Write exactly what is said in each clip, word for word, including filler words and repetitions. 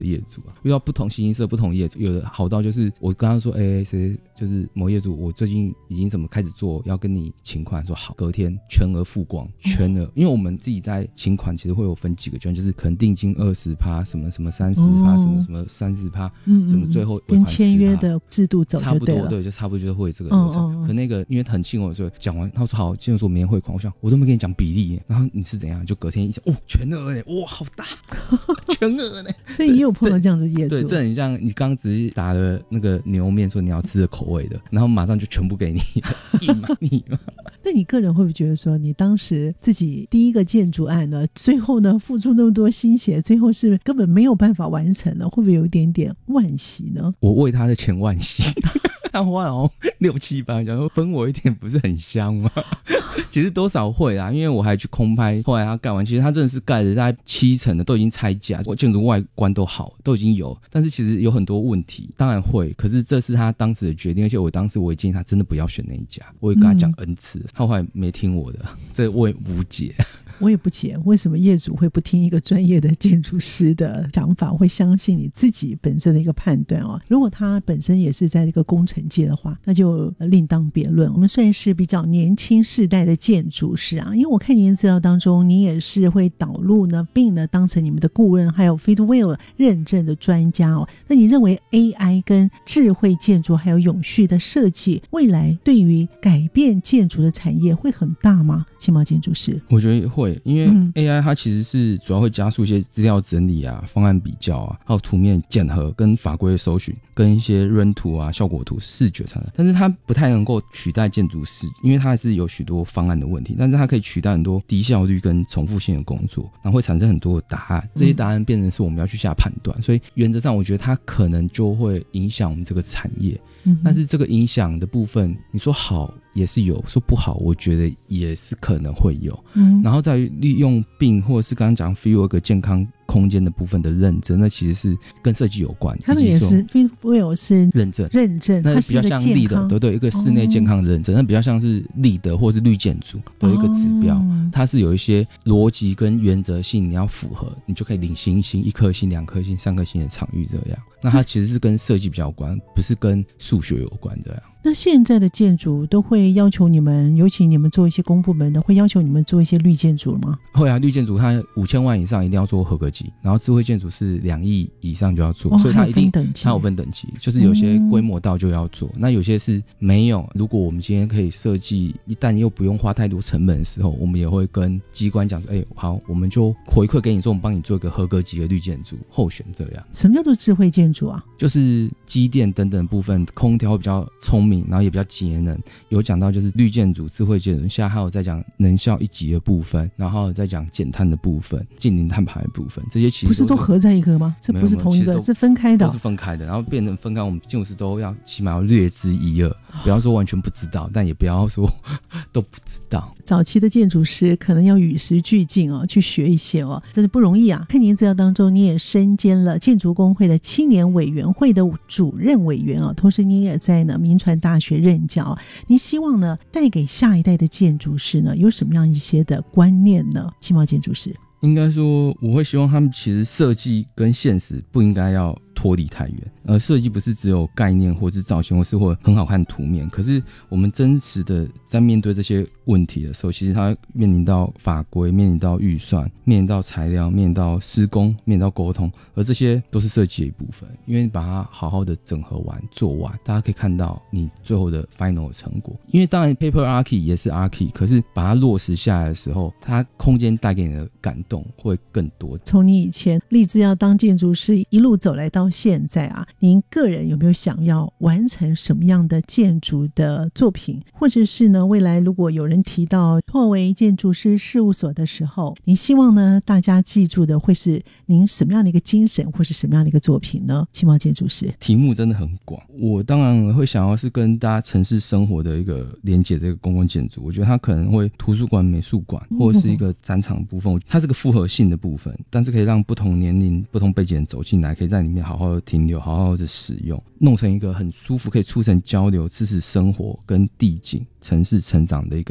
业主啊，遇到不同形形色不同业主，有的好到就是我跟他说，哎、欸，谁就是某业主，我最近已经怎么开始做，要跟你请款，说好，隔天全额付光，全额，因为我们自己在请款其实会有分几个圈，就是可能定金二十趴，什么什么三十趴，什么什么三十趴，什么最后尾款跟签约的制度走就对了， 差不多，对，就差不多就是会这个流程。嗯嗯嗯可那个因为很信我，所以讲完他说好，今天说明天汇款，我想我都没跟你讲比例耶，然后你是怎样？就隔天一讲，哦，全额哎，哇，好大，全额呢。 所以也有碰到这样的业主， 对，这很像你刚刚只是打了那个牛面，说你要吃的口味的，然后马上就全部给你，硬嘛你嘛。 那你个人会不会觉得说，你当时自己第一个建筑案呢，最后呢付出那么多心血，最后是根本没有办法完成了，会不会有一点点惋惜呢？ 我为他的钱惋惜。他花哦六七百，讲说分我一点不是很香吗？其实多少会啦，因为我还去空拍，后来他盖完，其实他真的是盖的大概七成的都已经拆架，建筑外观都好，都已经有，但是其实有很多问题，当然会，可是这是他当时的决定，而且我当时我也建议他真的不要选那一家，我也跟他讲 N 次、嗯、他后来没听我的，这我也无解。 我也不解为什么业主会不听一个专业的建筑师的想法，会相信你自己本身的一个判断哦。如果他本身也是在这个工程界的话，那就另当别论。我们算是比较年轻世代的建筑师啊，因为我看您的资料当中，您也是会导入呢，并呢当成你们的顾问，还有 Fitwel 认证的专家哦。那你认为 A I 跟智慧建筑还有永续的设计，未来对于改变建筑的产业会很大吗？青毛建筑师， 我觉得会。因为 A I 它其实是主要会加速一些资料整理啊、方案比较啊，还有图面检核跟法规的搜寻，跟一些润图啊、效果图、视觉产生，但是它不太能够取代建筑师，因为它还是有许多方案的问题，但是它可以取代很多低效率跟重复性的工作，然后会产生很多的答案，这些答案变成是我们要去下判断，所以原则上我觉得它可能就会影响我们这个产业。但是这个影响的部分，你说好也是有，说不好我觉得也是可能会有。嗯，然后在于利用病或者是刚刚讲 Fitwel 一个健康空间的部分的认证，那其实是跟设计有关。 它那也是 Fitwel 是认证， 认证， 那比较像立的，对对，一个室内健康的认证，那、哦、比较像是立的或是绿建筑的一个指标、哦，它是有一些逻辑跟原则性，你要符合，你就可以领星星，一颗星、两颗星、三颗星的场域这样。那它其实是跟设计比较有关，不是跟数学有关的呀。 那现在的建筑都会要求你们，尤其你们做一些公部门的，会要求你们做一些绿建筑吗？ 会啊，绿建筑它五千万以上一定要做合格级，然后智慧建筑是两亿以上就要做，哦、所以它一定它有分等级，就是有些规模到就要做、嗯，那有些是没有。如果我们今天可以设计，一旦又不用花太多成本的时候，我们也会跟机关讲说，哎、欸，好，我们就回馈给你说，我们帮你做一个合格级的绿建筑候选这样。 什么叫做智慧建筑啊？ 就是机电等等部分，空调会比较聪明，然后也比较节能。有讲到就是绿建筑、智慧建筑，现在还有在讲能效一级的部分，然后再讲减碳的部分、近零碳排的部分，这些其实不是都合在一个吗？这不是同一个，是分开的、哦， 都是分开的，然后变成分开。我们建筑师都要起码要略知一二，不要说完全不知道，但也不要说都不知道。 早期的建筑师可能要与时俱进哦，去学一些哦，真是不容易啊。看您资料当中，你也身兼了建筑工会的青年委员会的主任委员啊，同时你也在呢民传大学任教。您希望呢带给下一代的建筑师呢有什么样一些的观念呢？青毛建筑师应该说，我会希望他们其实设计跟现实不应该要脱离太远，而设计不是只有概念或是造型或是或很好看的图面，可是我们真实的在面对这些问题的时候，其实它面临到法规，面临到预算，面临到材料，面临到施工，面临到沟通，而这些都是设计的一部分。因为你把它好好的整合完做完，大家可以看到你最后的 final 的成果。因为当然 paper archi 也是 archi， 可是把它落实下来的时候，它空间带给你的感动会更多。 从你以前立志要当建筑师一路走来到现在啊，您个人有没有想要完成什么样的建筑的作品，或者是呢未来如果有人提到拓维建筑师事务所的时候，您希望呢大家记住的会是您什么样的一个精神，或是什么样的一个作品呢？青毛建筑师题目真的很广，我当然会想要是跟大家城市生活的一个连结的一个公共建筑，我觉得它可能会图书馆、美术馆或者是一个展场的部分，它是个复合性的部分，但是可以让不同年龄不同背景人走进来，可以在里面好好的停留，好好的使用，弄成一个很舒服可以促成交流、支持生活跟地景城市成长的一个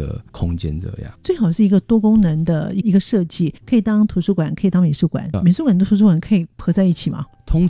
的空间这样。 最好是一个多功能的一个设计，可以当图书馆，可以当美术馆。美术馆跟图书馆可以合在一起吗？ 通